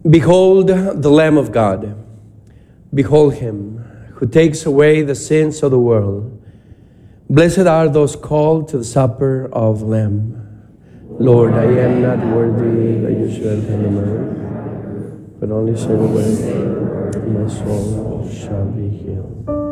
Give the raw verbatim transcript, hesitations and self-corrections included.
Behold the Lamb of God. Behold him who takes away the sins of the world. Blessed are those called to the supper of the Lamb. Lord, I am not worthy that you should enter the earth, but only say the word, and my soul shall be healed.